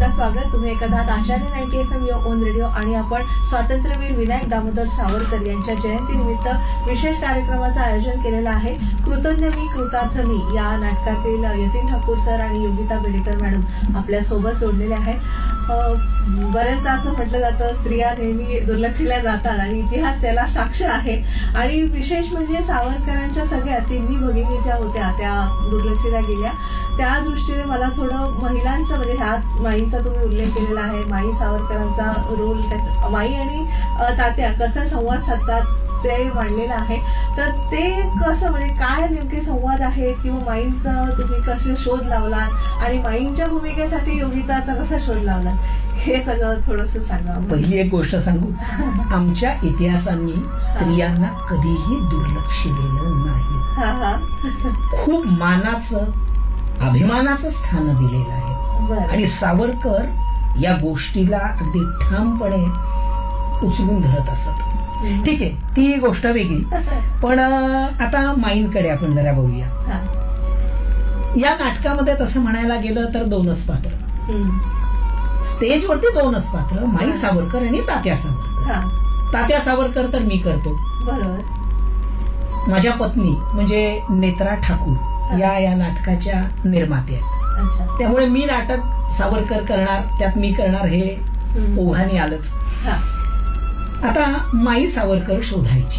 एकदा स्वागत. तुम्ही एकदा आचार्य 90 FM युअर ओन रेडिओ आणि आपण स्वातंत्र्यवीर विनायक दामोदर सावरकर यांच्या जयंतीनिमित्त विशेष कार्यक्रमाचं आयोजन केलेलं आहे. कृतज्ञ मी कृतार्थ मी या नाटकातील यतीन ठाकूर सर आणि योगिता बेडेकर मॅडम आपल्या सोबत जोडलेले आहेत. बरेचदा असं म्हटलं जातं स्त्रिया नेहमी दुर्लक्षिल्या जातात आणि इतिहास त्याला साक्ष आहे. आणि विशेष म्हणजे सावरकरांच्या सगळ्या तिन्ही भगिनी ज्या होत्या त्या दुर्लक्षिल्या गेल्या. त्या दृष्टीने मला थोडं महिलांचं म्हणजे ह्या माईंचा तुम्ही उल्लेख केलेला आहे. माई सावरकरांचा रोल, माई आणि तात्या कसा संवाद साधतात ते मांडलेलं आहे. तर ते कसं म्हणजे काय नेमके संवाद आहेत किंवा माईंचा तुम्ही कसे शोध लावलात आणि माईंच्या भूमिकेसाठी योगिताचा कसा शोध लावलात हे सगळं थोडंसं सांगा. पहिली एक गोष्ट सांगू, आमच्या इतिहासांनी स्त्रियांना कधीही दुर्लक्षिलेलं नाही. खूप मानाचं अभिमानाचं स्थान दिलेलं आहे आणि सावरकर या गोष्टीला अगदी ठामपणे उचलून धरत असत. ठीक आहे, ती गोष्ट वेगळी. पण आता माईंकडे आपण जरा बघूया. या नाटकामध्ये तसं म्हणायला गेलं तर दोनच पात्र, स्टेजवरती दोनच पात्र, माई सावरकर आणि तात्या सावरकर. तात्या सावरकर तर मी करतो, बरोबर. माझ्या पत्नी म्हणजे नेत्रा ठाकूर या नाटकाच्या निर्मात्या आहेत. त्यामुळे मी नाटक सावरकर करणार, त्यात मी करणार हे ओघाने आलंच. आता माई सावरकर शोधायची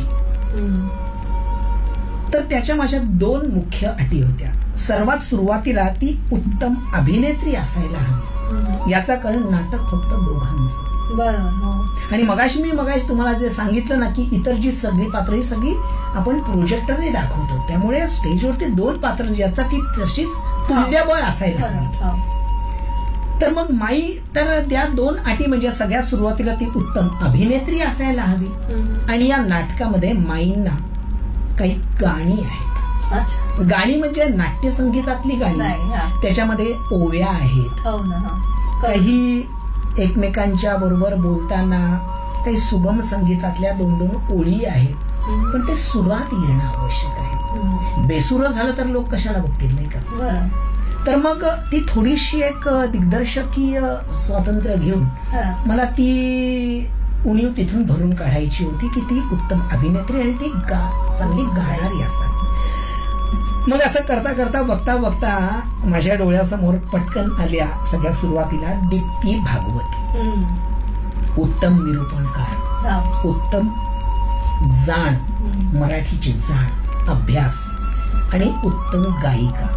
तर त्याच्या माझ्या दोन मुख्य अटी होत्या. सर्वात सुरुवातीला ती उत्तम अभिनेत्री असायला हवी. याचा कारण नाटक फक्त दोघांचं. बरोबर. आणि मगाशी तुम्हाला जे सांगितलं ना की इतर जी सगळी पात्र ही सगळी आपण प्रोजेक्टरने दाखवतो, त्यामुळे स्टेजवरती दोन पात्र जी असतात ती तशीच तुल्यबळ असायला हवी. तर मग माई तर त्या दोन अटी म्हणजे सगळ्यात सुरुवातीला ती उत्तम अभिनेत्री असायला हवी आणि या नाटकामध्ये माईंना काही गाणी आहेत. गाणी म्हणजे नाट्यसंगीतातली गाणी, त्याच्यामध्ये ओव्या आहेत, काही एकमेकांच्या बरोबर बोलताना काही सुगम संगीतातल्या 2-2 ओळी आहेत. पण ते सुरात येणं आवश्यक आहे. बेसुरं झालं तर लोक कशाला बघतील, नाही का? तर मग ती थोडीशी एक दिग्दर्शकीय स्वातंत्र्य घेऊन मला ती उणीव तिथून भरून काढायची होती की ती उत्तम अभिनेत्री आणि ती चांगली गाणारी असावी. मग असं करता करता बघता बघता माझ्या डोळ्यासमोर पटकन आल्या सगळ्या सुरुवातीला दीप्ती भागवत, उत्तम निरूपणकार, उत्तम जाण, मराठीची जाण, अभ्यास आणि उत्तम गायिका.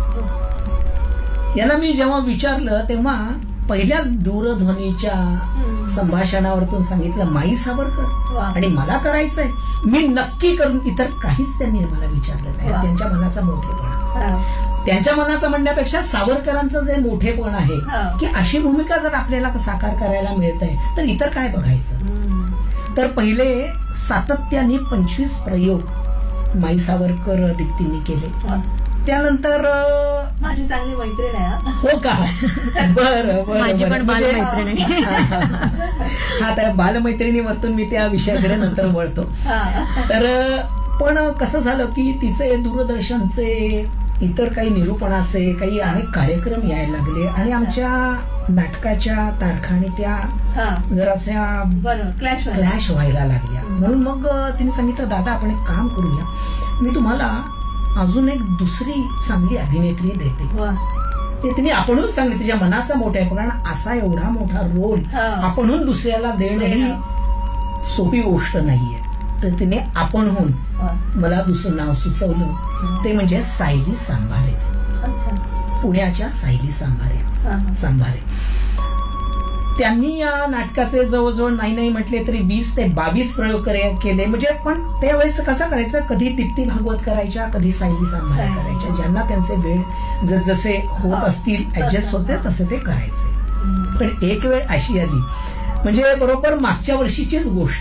याला मी जेव्हा विचारलं तेव्हा पहिल्याच दूरध्वनीच्या संभाषणावरतून सांगितलं माई सावरकर आणि मला करायचंय, मी नक्की करून. इतर काहीच त्यांनी मला विचारलं नाही. त्यांच्या मनाचा मोठेपणा, त्यांच्या मनाचं म्हणण्यापेक्षा सावरकरांचं जे मोठेपण आहे की अशी भूमिका जर आपल्याला साकार करायला मिळतंय तर इतर काय बघायचं. तर पहिले सातत्याने 25 प्रयोग माई सावरकर दीप्तींनी केले. त्यानंतर माझी चांगली मैत्रीण आहे. हो का? बरं. माझी पण बालमैत्रीण आहे. हा, त्या बालमैत्रिणीवरतून मी त्या विषयाकडे नंतर वळतो. तर पण कसं झालं की तिचे दूरदर्शनचे इतर काही निरूपणाचे काही अनेक कार्यक्रम यायला लागले आणि आमच्या नाटकाच्या तारखा आणि त्या जराशा क्लॅश व्हायला लागल्या. म्हणून मग तिने सांगितलं दादा आपण एक काम करूया, मी तुम्हाला अजून एक दुसरी चांगली अभिनेत्री देते. ते तिने आपणहून सांगितलं. तिच्या मनाचा मोठा आहे, कारण असा एवढा मोठा रोल आपणहून दुसऱ्याला देणं ही सोपी गोष्ट नाहीये. तर तिने आपणहून मला दुसरं नाव सुचवलं, ते म्हणजे सायली सांभारेचं. पुण्याच्या सायली सांभारे. त्यांनी या नाटकाचे जवळजवळ नाही म्हटले तरी 20 ते 22 प्रयोग केले. म्हणजे पण त्यावेळेस कसं करायचं, कधी दीप्ती भागवत करायच्या, कधी सायली सांभारे करायच्या. ज्यांना त्यांचे वेळ जसे होत असतील ऍडजस्ट होते तसे ते करायचे. पण एक वेळ अशी आली म्हणजे बरोबर मागच्या वर्षीचीच गोष्ट,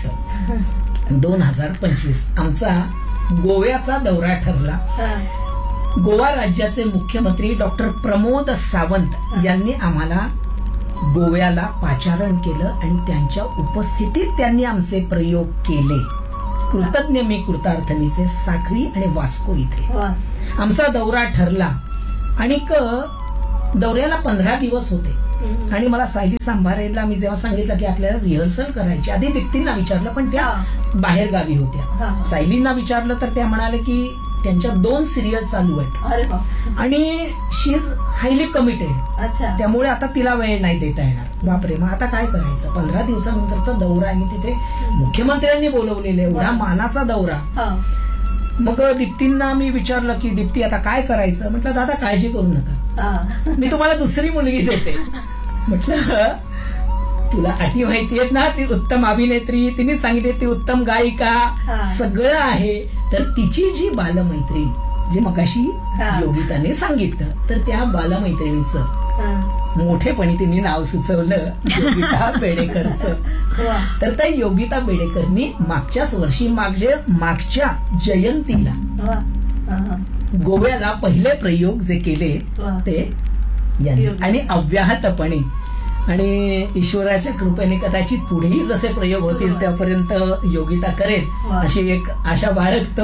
2025 आमचा गोव्याचा दौरा ठरला. गोवा राज्याचे मुख्यमंत्री डॉक्टर प्रमोद सावंत यांनी आम्हाला गोव्याला पाचारण केलं आणि त्यांच्या उपस्थितीत त्यांनी आमचे प्रयोग केले. कृतज्ञ मी कृतार्थनीचे साखळी आणि वास्को इथे आमचा दौरा ठरला आणि दौऱ्याला 15 दिवस होते. आणि मला सायली सांभारेला मी जेव्हा सांगितलं की आपल्याला रिहर्सल करायची, आधी दीप्तींना विचारलं पण त्या बाहेर गावी होत्या. सायलींना विचारलं तर त्या म्हणाले की त्यांच्या 2 सिरियल चालू आहेत आणि शी इज हायली कमिटेड, त्यामुळे आता तिला वेळ नाही देता येणार. बापरे, मग आता काय करायचं? 15 दिवसानंतरचा दौरा आणि तिथे मुख्यमंत्र्यांनी बोलवलेले, एवढा मानाचा दौरा. मग दीप्तींना मी विचारलं की दीप्ती आता काय करायचं? म्हटलं दादा काळजी करू नका, मी तुम्हाला दुसरी मुलगी देते. म्हटलं तुला अटी माहितीयेत ना, ती उत्तम अभिनेत्री, तिने सांगितले ती उत्तम गायिका, सगळं आहे. तर तिची जी बालमैत्रीण, जे मगाशी योगिताने सांगितलं, तर त्या बालमैत्रिणीचं मोठेपणी तिने नाव सुचवलं योगिता बेडेकरचं. तर त्या योगिता बेडेकरनी मागच्याच वर्षी मागच्या जयंतीला गोव्याला पहिले प्रयोग जे केले ते यांनी, आणि अव्याहतपणे, आणि ईश्वराच्या कृपेने कदाचित पुढेही जसे प्रयोग होतील त्यापर्यंत योगिता करेल अशी एक आशा बाळगतो.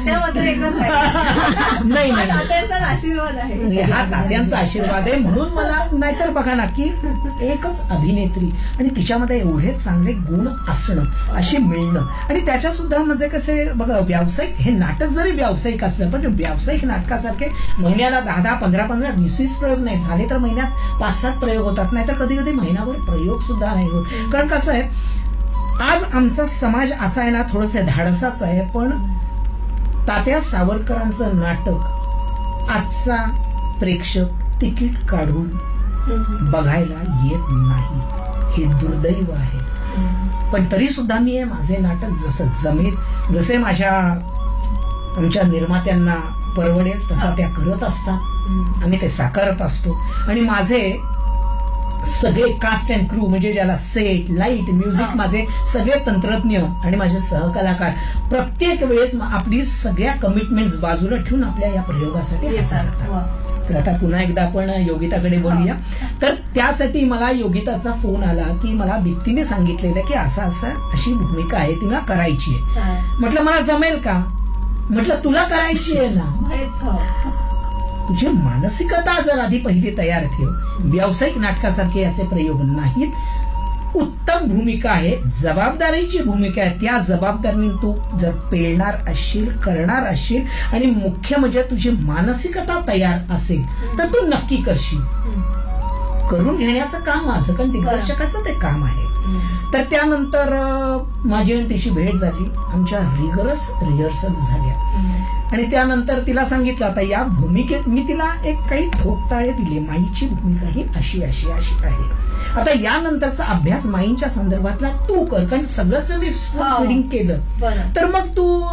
नाही आशीर्वाद आहे, हा तात्यांचा आशीर्वाद आहे. म्हणून मला, नाहीतर बघा ना की एकच अभिनेत्री आणि तिच्यामध्ये एवढे चांगले गुण असणं, अशी मिळणं, आणि त्याच्या सुद्धा म्हणजे कसे बघा, व्यावसायिक हे नाटक जरी व्यावसायिक असलं पण व्यावसायिक नाटकासारखे महिन्याला 10-10, 15-15, 20-20 प्रयोग नाही झाले तर महिन्यात 5-7 प्रयोग होतात, नाहीतर कधी कधी महिनाभर प्रयोग सुद्धा नाही होत. कारण कसं आहे, आज आमचा समाज असा आहे ना, थोडंसं धाडसाच आहे, पण तात्या सावरकरांचं नाटक आजचा प्रेक्षक तिकीट काढून बघायला येत नाही, हे दुर्दैव आहे. पण तरी सुद्धा मी माझे नाटक जसं जमेल, जसे आमच्या निर्मात्यांना परवडेल तसा त्या करत असतात आणि ते साकारत असतो. आणि माझे सगळे कास्ट अँड क्रू, म्हणजे ज्याला सेट, लाईट, म्युझिक, माझे सगळे तंत्रज्ञ आणि माझे सहकलाकार प्रत्येक वेळेस आपली सगळ्या कमिटमेंट्स बाजूला ठेवून आपल्या या प्रयोगासाठी हजर राहतात. तर आता पुन्हा एकदा आपण योगिताकडे बोलूया. तर त्यासाठी मला योगिताचा फोन आला की मला दीप्तीने सांगितलेलं की अशी भूमिका आहे, ती मला करायची आहे. म्हटलं मला जमेल का? म्हटलं तुला करायची आहे ना, तुझी मानसिकता जर आधी पहिली तयार ठेव. व्यावसायिक नाटकासारखे याचे प्रयोग नाहीत, उत्तम भूमिका आहे, जबाबदारीची भूमिका आहे. त्या जबाबदारीने तू जर पेलणार असशील, करणार असशील, आणि मुख्य म्हणजे तुझी मानसिकता तयार असेल तर तू नक्की करशील. करून घेण्याचं काम माझं, कारण दिग्दर्शकाचं ते काम आहे. तर त्यानंतर माझी आणि तिची भेट झाली, आमच्या रिगरस रिहर्सल झाल्या, आणि त्यानंतर तिला सांगितलं आता या भूमिकेत मी तिला काही ठोकताळे दिले, माईची भूमिका ही अशी अशी अशी आहे, आता यानंतरचा अभ्यास माईंच्या संदर्भातला तू कर, कारण सगळंच मी फीडिंग केलं तर मग तू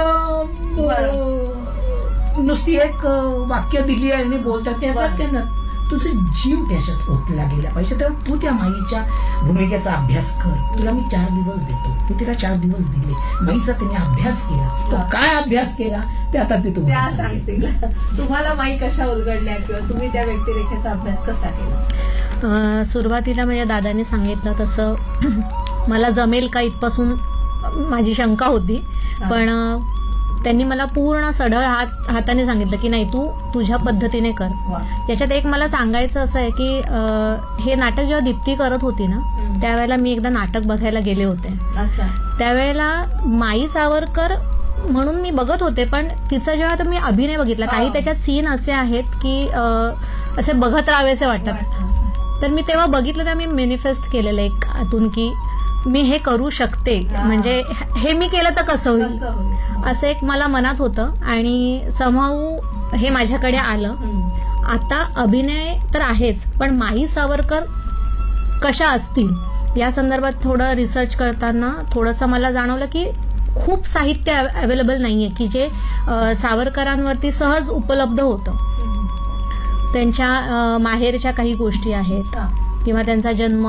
नुसती एक वाक्य दिली आणि बोलतात त्याच्यात तुझे जीव त्याच्यात ओतला गेला पाहिजे. तेव्हा तू त्या माईच्या भूमिकेचा अभ्यास कर. तुला मी 4 दिवस देतो. मी तिला 4 दिवस दिले. माईचा तिने अभ्यास केला. तो काय अभ्यास केला ते आता ते तुम्हाला सांगतील. तुम्हाला माई कशा उलगडल्या किंवा तुम्ही त्या व्यक्तिरेखेचा अभ्यास कसा केला? सुरुवातीला म्हणजे दादाने सांगितलं तसं मला जमेल का इथपासून माझी शंका होती, पण त्यांनी मला पूर्ण सढळ हाताने सांगितलं की नाही तू तुझ्या पद्धतीने कर. याच्यात एक मला सांगायचं असं आहे की हे नाटक जेव्हा दीप्ती करत होती ना त्यावेळेला मी एकदा नाटक बघायला गेले होते. त्यावेळेला माई सावरकर म्हणून मी बघत होते, पण तिचा जेव्हा तुम्ही अभिनय बघितला काही त्याच्यात सीन असे आहेत की असे बघत राहावेसे वाटतात. तर मी तेव्हा बघितलं तर मी मॅनिफेस्ट केलेलं एक आतून की मी हे करू शकते, म्हणजे हे मी केलं तर कसं होईल असं एक मला मनात होतं आणि समहाऊ हे माझ्याकडे आलं. आता अभिनय तर आहेच, पण माई सावरकर कशा असतील या संदर्भात थोडं रिसर्च करताना थोडंसं मला जाणवलं की खूप साहित्य अवेलेबल नाहीये की जे सावरकरांवरती सहज उपलब्ध होतं. त्यांच्या माहेरच्या काही गोष्टी आहेत किंवा त्यांचा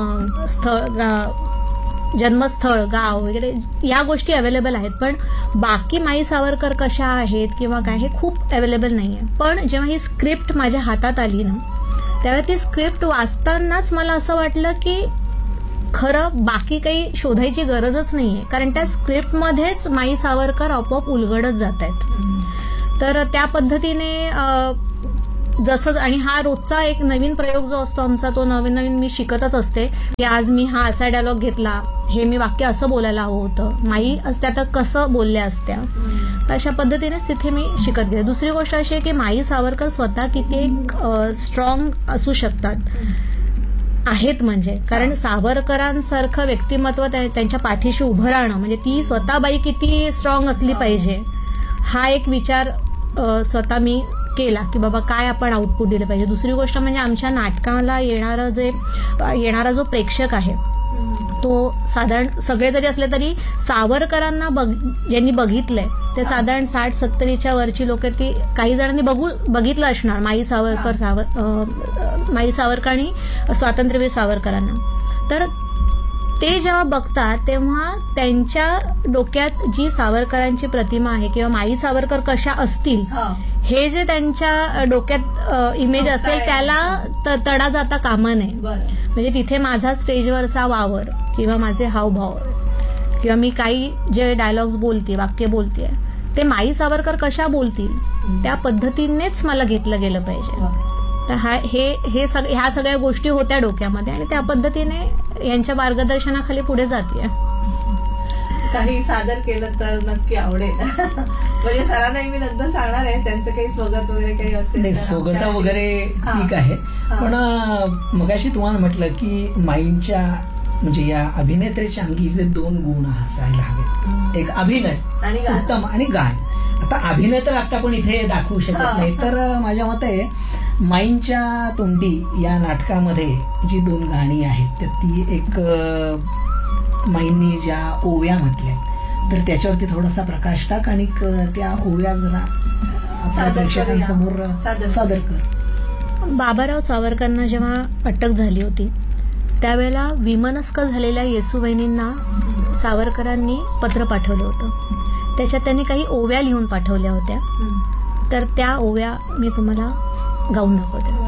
जन्मस्थळ गाव वगैरे या गोष्टी अवेलेबल आहेत, पण बाकी माई सावरकर कशा आहेत किंवा काय हे खूप अवेलेबल नाहीये. पण जेव्हा ही स्क्रिप्ट माझ्या हातात आली ना त्यावेळी ती स्क्रिप्ट वाचतानाच मला असं वाटलं की खरं बाकी काही शोधायची गरजच नाहीये, कारण त्या स्क्रिप्टमध्येच माई सावरकर आपोआप उलगडत जात आहेत. तर त्या पद्धतीने जसं, आणि हा रोजचा एक नवीन प्रयोग जो असतो आमचा, तो नवीन नवीन मी शिकतच असते की आज मी हा असा डायलॉग घेतला, हे मी वाक्य असं बोलायला हवं होतं, माई असत्या तर कसं बोलल्या असत्या, अशा पद्धतीनेच तिथे मी शिकत गेले. दुसरी गोष्ट अशी आहे की माई सावरकर स्वतः किती एक स्ट्रॉंग असू शकतात आहेत, म्हणजे कारण सावरकरांसारखं व्यक्तिमत्व त्यांच्या पाठीशी उभं राहणं म्हणजे ती स्वतः बाई किती स्ट्रॉंग असली पाहिजे, हा एक विचार स्वतः मी केला की बाबा काय आपण आउटपुट दिलं पाहिजे. दुसरी गोष्ट म्हणजे आमच्या नाटकाला येणारा जो प्रेक्षक आहे तो साधारण सगळे जरी असले तरी सावरकरांना ज्यांनी बघितलंय ते साधारण 60-70च्या वरची लोक, ती काही जणांनी बघितलं असणार माई सावरकर आणि स्वातंत्र्यवीर सावरकरांना. तर ते जेव्हा बघतात तेव्हा त्यांच्या डोक्यात जी सावरकरांची प्रतिमा आहे किंवा माई सावरकर कशा असतील हे जे त्यांच्या डोक्यात इमेज असेल त्याला तडा जाता कामा नये. म्हणजे तिथे माझा स्टेजवरचा वावर किंवा माझे हावभाव किंवा मी काही जे डायलॉग्स बोलते, वाक्य बोलते, ते माई सावरकर कशा बोलतील त्या पद्धतीनेच मला घेतलं गेलं पाहिजे. तर ह्या सगळ्या गोष्टी होत्या डोक्यामध्ये आणि त्या पद्धतीने यांच्या मार्गदर्शनाखाली पुढे जाते. काही सादर केलं तर नक्की आवडेल. म्हणजे सरांनाही मी नंतर सांगणार आहे त्यांचं काही स्वगत वगैरे काही असेल. नाही, स्वगत वगैरे ठीक आहे, पण मगाशी तुम्हाला म्हटलं की माईंच्या म्हणजे या अभिनेत्रीच्या अंगी जे 2 गुण असायला हवे, एक अभिनय उत्तम आणि गायन. आता अभिनय तर आता पण इथे दाखवू शकत नाही, तर माझ्या मते माईंच्या तोंडी या नाटकामध्ये जी 2 गाणी आहेत तर ती एक माईंनी ज्या ओव्या म्हटल्या तर त्याच्यावरती थोडासा प्रकाश टाक आणि त्या ओव्या जरा आपल्या प्रेक्षकांसमोर सादर कर. बाबाराव सावरकरांना जेव्हा अटक झाली होती त्यावेळेला विमनस्क झालेल्या येसूवहिनींना सावरकरांनी पत्र पाठवलं होतं. त्याच्यात त्यांनी काही ओव्या लिहून पाठवल्या होत्या, तर त्या ओव्या मी तुम्हाला गाऊन दाखवते.